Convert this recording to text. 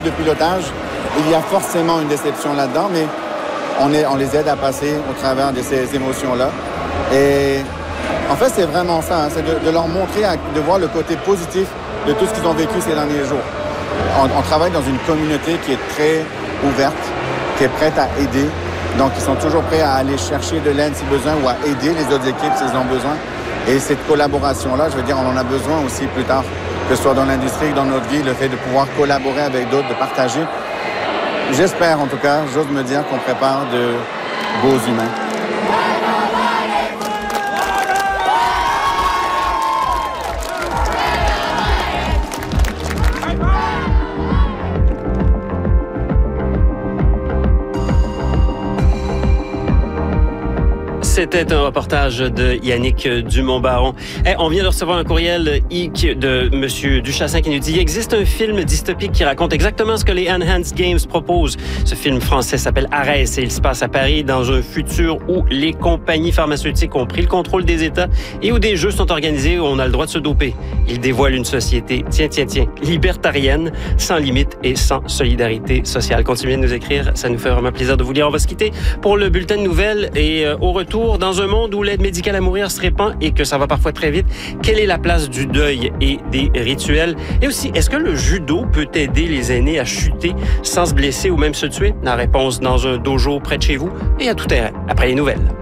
de pilotage, il y a forcément une déception là-dedans, mais on les aide à passer au travers de ces émotions-là. Et en fait, c'est vraiment ça, hein, c'est de leur montrer, de voir le côté positif de tout ce qu'ils ont vécu ces derniers jours. On travaille dans une communauté qui est très ouverte, qui est prête à aider. Donc, ils sont toujours prêts à aller chercher de l'aide si besoin ou à aider les autres équipes s'ils ont besoin. Et cette collaboration-là, je veux dire, on en a besoin aussi plus tard, que ce soit dans l'industrie, dans notre vie, le fait de pouvoir collaborer avec d'autres, de partager. J'espère, en tout cas, j'ose me dire qu'on prépare de beaux humains. C'était un reportage de Yannick Dumont-Baron. On vient de recevoir un courriel de M. Duchassin qui nous dit « Il existe un film dystopique qui raconte exactement ce que les Enhanced Games proposent. Ce film français s'appelle Arès et il se passe à Paris dans un futur où les compagnies pharmaceutiques ont pris le contrôle des États et où des jeux sont organisés où on a le droit de se doper. Il dévoile une société, tiens, libertarienne, sans limite et sans solidarité sociale. » Continuez de nous écrire, ça nous fait vraiment plaisir de vous lire. On va se quitter pour le bulletin de nouvelles et au retour, dans un monde où l'aide médicale à mourir se répand et que ça va parfois très vite, quelle est la place du deuil et des rituels? Et aussi, est-ce que le judo peut aider les aînés à chuter sans se blesser ou même se tuer? La réponse dans un dojo près de chez vous et à tout terrain, après les nouvelles.